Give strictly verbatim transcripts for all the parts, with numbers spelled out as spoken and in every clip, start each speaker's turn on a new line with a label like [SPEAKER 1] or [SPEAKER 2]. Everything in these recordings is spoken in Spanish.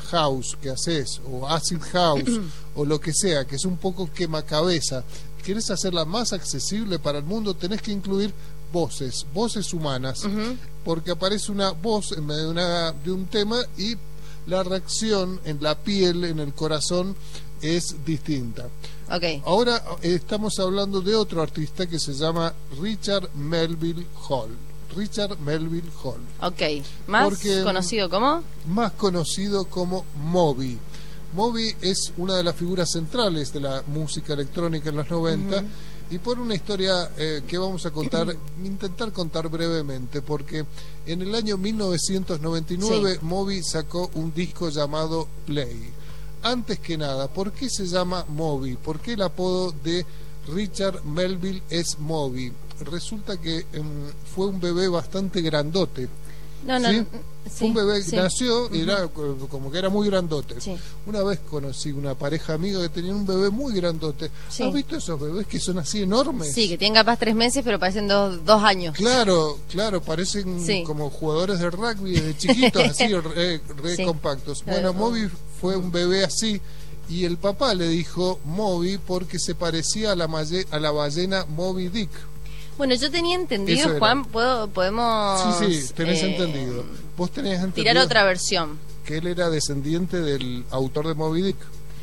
[SPEAKER 1] house que haces, o acid house, o lo que sea, que es un poco quemacabeza, querés hacerla más accesible para el mundo, tenés que incluir voces, voces humanas, uh-huh. porque aparece una voz en medio de, una, de un tema y la reacción en la piel, en el corazón, es distinta.
[SPEAKER 2] Okay.
[SPEAKER 1] Ahora eh, estamos hablando de otro artista que se llama Richard Melville Hall. Richard Melville Hall.
[SPEAKER 2] Ok, más porque, conocido como
[SPEAKER 1] más conocido como Moby. Moby es una de las figuras centrales de la música electrónica en los noventa, uh-huh. y por una historia eh, que vamos a contar, intentar contar brevemente, porque en el año mil novecientos noventa y nueve sí. Moby sacó un disco llamado Play. Antes que nada, ¿por qué se llama Moby? ¿Por qué el apodo de Richard Melville es Moby? Resulta que um, fue un bebé bastante grandote.
[SPEAKER 2] No, no,
[SPEAKER 1] ¿sí?
[SPEAKER 2] no sí,
[SPEAKER 1] un bebé
[SPEAKER 2] sí.
[SPEAKER 1] nació y
[SPEAKER 2] uh-huh.
[SPEAKER 1] era como que era muy grandote.
[SPEAKER 2] Sí.
[SPEAKER 1] Una vez conocí una pareja amiga que tenía un bebé muy grandote.
[SPEAKER 2] Sí.
[SPEAKER 1] ¿Has visto esos bebés que son así enormes?
[SPEAKER 2] Sí, que tienen capaz tres meses, pero parecen dos, dos años.
[SPEAKER 1] Claro, claro, parecen sí. como jugadores de rugby de chiquitos, así, re, re sí. compactos. Bueno, Moby fue un bebé así, y el papá le dijo Moby porque se parecía a la, malle, a la ballena Moby Dick.
[SPEAKER 2] Bueno, yo tenía entendido, Juan, ¿puedo, podemos...
[SPEAKER 1] Sí, sí, tenés
[SPEAKER 2] eh,
[SPEAKER 1] entendido. Vos tenés entendido...
[SPEAKER 2] Tirar otra versión.
[SPEAKER 1] Que él era descendiente del autor de Moby Dick.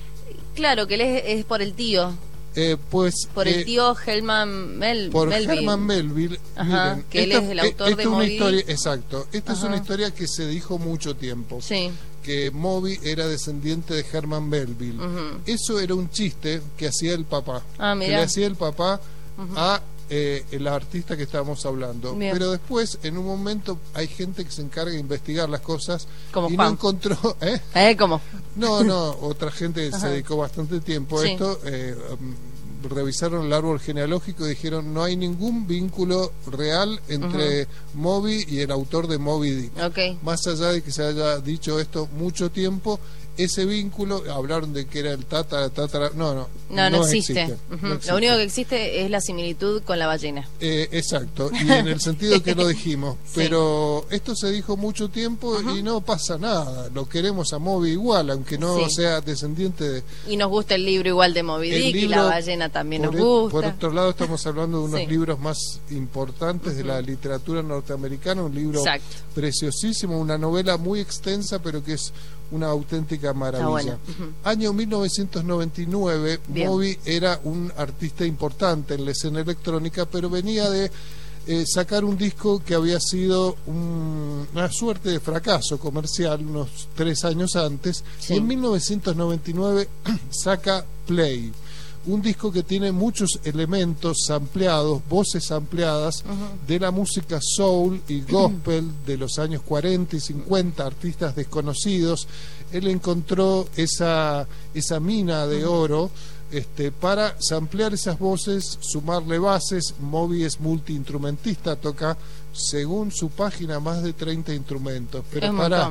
[SPEAKER 2] Claro, que él es, es por el tío.
[SPEAKER 1] Eh, pues...
[SPEAKER 2] Por
[SPEAKER 1] eh,
[SPEAKER 2] el tío Herman Mel
[SPEAKER 1] Por
[SPEAKER 2] Melville.
[SPEAKER 1] Herman Melville.
[SPEAKER 2] Ajá,
[SPEAKER 1] miren,
[SPEAKER 2] que
[SPEAKER 1] esta,
[SPEAKER 2] él es el autor
[SPEAKER 1] esta
[SPEAKER 2] de
[SPEAKER 1] es una
[SPEAKER 2] Moby
[SPEAKER 1] historia,
[SPEAKER 2] Dick.
[SPEAKER 1] Exacto. Esta Ajá. es una historia que se dijo mucho tiempo.
[SPEAKER 2] Sí.
[SPEAKER 1] Que Moby era descendiente de Herman Melville. Uh-huh. Eso era un chiste que hacía el papá.
[SPEAKER 2] Ah,
[SPEAKER 1] que le hacía el papá uh-huh. a eh, el artista que estábamos hablando. Bien. Pero después, en un momento, hay gente que se encarga de investigar las cosas
[SPEAKER 2] como
[SPEAKER 1] y
[SPEAKER 2] Juan.
[SPEAKER 1] no encontró... ¿Eh?
[SPEAKER 2] ¿Eh? ¿Cómo?
[SPEAKER 1] No, no, otra gente
[SPEAKER 2] Ajá.
[SPEAKER 1] se dedicó bastante tiempo a
[SPEAKER 2] sí.
[SPEAKER 1] esto. Eh, um, revisaron el árbol genealógico y dijeron no hay ningún vínculo real entre uh-huh. Moby y el autor de Moby Dick.
[SPEAKER 2] Okay.
[SPEAKER 1] Más allá de que se haya dicho esto mucho tiempo, ese vínculo, hablaron de que era el tata, tata, no, no,
[SPEAKER 2] no, no,
[SPEAKER 1] no
[SPEAKER 2] existe.
[SPEAKER 1] existe,
[SPEAKER 2] Uh-huh.
[SPEAKER 1] no existe.
[SPEAKER 2] Lo único que existe es la similitud con la ballena.
[SPEAKER 1] Eh, exacto, y en el sentido que lo dijimos,
[SPEAKER 2] sí.
[SPEAKER 1] pero esto se dijo mucho tiempo uh-huh. y no pasa nada, lo queremos a Moby igual, aunque no sí. sea descendiente de...
[SPEAKER 2] Y nos gusta el libro igual de Moby Dick, libro, y la ballena también nos gusta.
[SPEAKER 1] Por otro lado, estamos hablando de unos sí. libros más importantes uh-huh. de la literatura norteamericana, un libro Exacto. preciosísimo, una novela muy extensa, pero que es una auténtica maravilla. Bueno. Uh-huh. Año mil novecientos noventa y nueve, Bien. Moby era un artista importante en la escena electrónica, pero venía de eh, sacar un disco que había sido un, una suerte de fracaso comercial unos tres años antes, sí. y en mil novecientos noventa y nueve saca Play, un disco que tiene muchos elementos sampleados, voces ampliadas uh-huh. de la música soul y gospel de los años cuarenta y cincuenta, artistas desconocidos. Él encontró esa, esa mina de oro este, para samplear esas voces, sumarle bases. Moby es multiinstrumentista, toca, según su página, más de treinta instrumentos. Pero
[SPEAKER 2] es
[SPEAKER 1] para...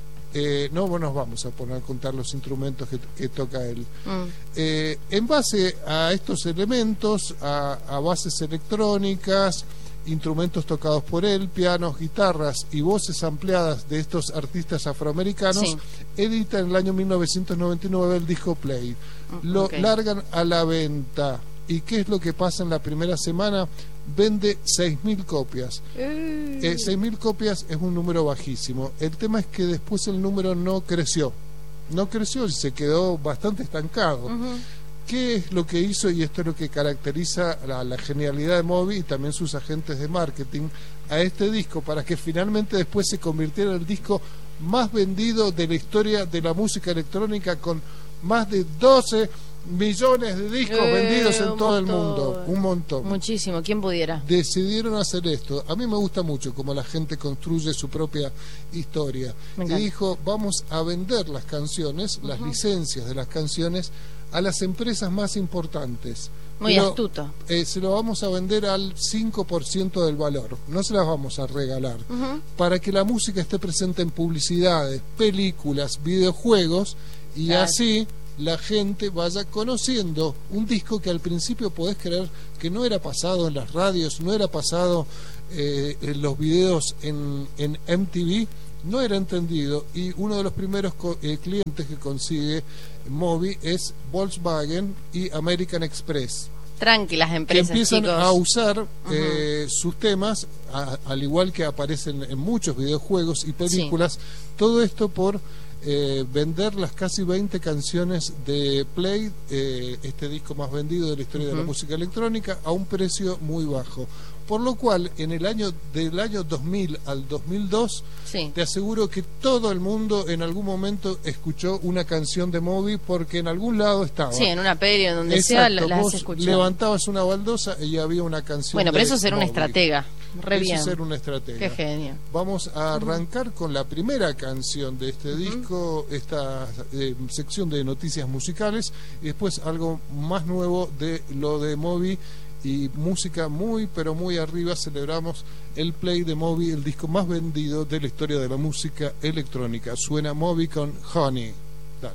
[SPEAKER 1] Eh, no nos vamos a poner a contar los instrumentos que, que toca él. Mm. Eh, en base a estos elementos, a, a bases electrónicas, instrumentos tocados por él, pianos, guitarras y voces ampliadas de estos artistas afroamericanos, sí. edita en el año mil novecientos noventa y nueve el disco Play. Lo okay. largan a la venta. ¿Y qué es lo que pasa en la primera semana? Vende seis mil copias. Eh. Eh, seis mil copias es un número bajísimo. El tema es que después el número no creció. No creció y se quedó bastante estancado. Uh-huh. ¿Qué es lo que hizo? Y esto es lo que caracteriza la, la genialidad de Moby y también sus agentes de marketing a este disco, para que finalmente después se convirtiera en el disco más vendido de la historia de la música electrónica, con más de doce millones de discos eh, vendidos en todo montón. el mundo. Un montón.
[SPEAKER 2] Muchísimo, ¿quién pudiera?
[SPEAKER 1] Decidieron hacer esto. A mí me gusta mucho cómo la gente construye su propia historia. Y dijo, vamos a vender las canciones, uh-huh. las licencias de las canciones, a las empresas más importantes.
[SPEAKER 2] Muy
[SPEAKER 1] Pero,
[SPEAKER 2] astuto.
[SPEAKER 1] Eh, se lo vamos a vender al cinco por ciento del valor. No se las vamos a regalar. Uh-huh. Para que la música esté presente en publicidades, películas, videojuegos, y claro. así la gente vaya conociendo un disco que al principio podés creer que no era pasado en las radios, no era pasado eh, en los videos en, en M T V, no era entendido, y uno de los primeros co eh, clientes que consigue Moby es Volkswagen y American Express.
[SPEAKER 2] Tranquilas empresas,
[SPEAKER 1] que empiezan
[SPEAKER 2] chicos.
[SPEAKER 1] a usar uh-huh. eh, sus temas, a, al igual que aparecen en muchos videojuegos y películas, sí. todo esto por eh, vender las casi veinte canciones de Play, eh, este disco más vendido de la historia uh-huh. de la música electrónica, a un precio muy bajo. Por lo cual, en el año del año dos mil al dos mil dos, sí. te aseguro que todo el mundo en algún momento escuchó una canción de Moby, porque en algún lado estaba.
[SPEAKER 2] Sí, en una peli, en donde Exacto, sea, la, las escuchado.
[SPEAKER 1] Levantabas una baldosa y había una canción.
[SPEAKER 2] Bueno, pero
[SPEAKER 1] de
[SPEAKER 2] eso es ser
[SPEAKER 1] Moby.
[SPEAKER 2] un estratega. Re bien.
[SPEAKER 1] Eso es ser un estratega.
[SPEAKER 2] Qué genio.
[SPEAKER 1] Vamos a arrancar uh-huh. con la primera canción de este uh-huh. disco, esta eh, sección de noticias musicales, y después algo más nuevo de lo de Moby. Y música muy, pero muy arriba. Celebramos el Play de Moby, el disco más vendido de la historia de la música electrónica. Suena Moby con Honey.